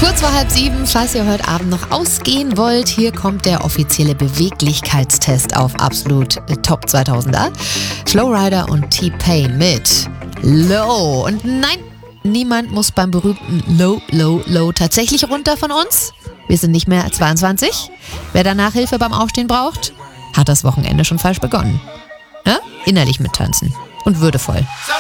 Kurz vor 6:30, falls ihr heute Abend noch ausgehen wollt, hier kommt der offizielle Beweglichkeitstest auf Absolut Top 2000er. Flowrider und T-Pain mit Low. Und nein, niemand muss beim berühmten Low tatsächlich runter von uns. Wir sind nicht mehr 22. Wer danach Hilfe beim Aufstehen braucht, hat das Wochenende schon falsch begonnen. Ja? Innerlich mittanzen und würdevoll.